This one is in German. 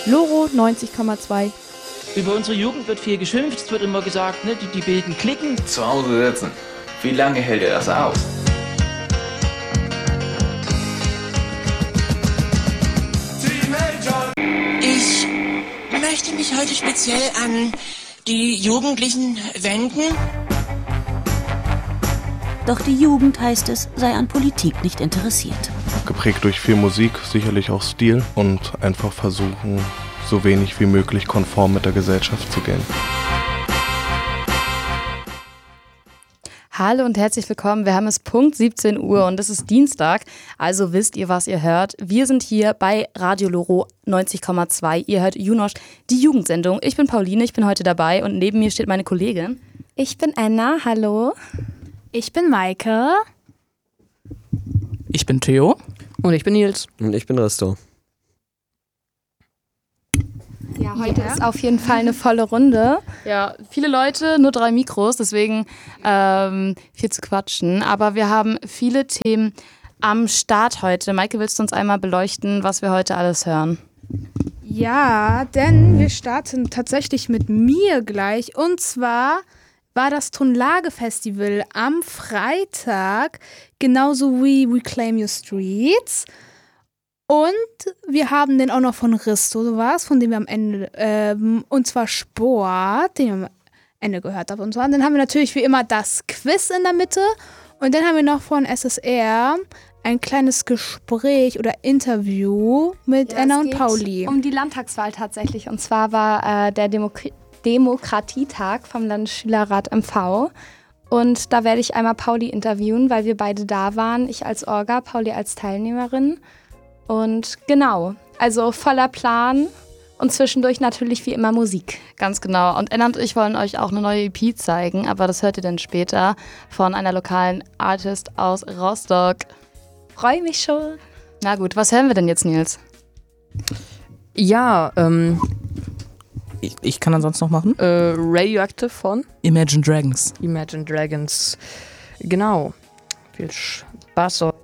Loro 90,2. Über unsere Jugend wird viel geschimpft, es wird immer gesagt, ne, die bilden Cliquen. Zu Hause sitzen. Wie lange hält er das aus? Ich möchte mich heute speziell an die Jugendlichen wenden. Doch die Jugend, heißt es, sei an Politik nicht interessiert. Geprägt durch viel Musik, sicherlich auch Stil und einfach versuchen, so wenig wie möglich konform mit der Gesellschaft zu gehen. Hallo und herzlich willkommen. Wir haben es Punkt 17 Uhr und es ist Dienstag, also wisst ihr, was ihr hört. Wir sind hier bei Radio Loro 90,2. Ihr hört Junosch, die Jugendsendung. Ich bin Pauline, ich bin heute dabei und neben mir steht meine Kollegin. Ich bin Anna, hallo. Ich bin Maike. Ich bin Theo. Und ich bin Nils. Und ich bin Risto. Ja, heute ist auf jeden Fall eine volle Runde. Ja, viele Leute, nur 3 Mikros, deswegen viel zu quatschen. Aber wir haben viele Themen am Start heute. Maike, willst du uns einmal beleuchten, was wir heute alles hören? Ja, denn wir starten tatsächlich mit mir gleich. Und zwar war das Tonlage-Festival am Freitag, genauso wie Reclaim Your Streets. Und wir haben den auch noch von Risto, so war es, von dem wir am Ende, und zwar Sport, den wir am Ende gehört haben. Und zwar, dann haben wir natürlich wie immer das Quiz in der Mitte. Und dann haben wir noch von SSR ein kleines Gespräch oder Interview mit Anna und Pauli. Um die Landtagswahl tatsächlich. Und zwar war der Demokratietag vom Landesschülerrat MV. Und da werde ich einmal Pauli interviewen, weil wir beide da waren. Ich als Orga, Pauli als Teilnehmerin. Und genau, also voller Plan und zwischendurch natürlich wie immer Musik. Ganz genau. Und Anna und ich wollen euch auch eine neue EP zeigen, aber das hört ihr dann später von einer lokalen Artist aus Rostock. Freue mich schon. Na gut, was hören wir denn jetzt, Nils? Ja, Ich kann ansonsten noch machen. Radioactive von Imagine Dragons. Imagine Dragons. Genau. Viel Spaß.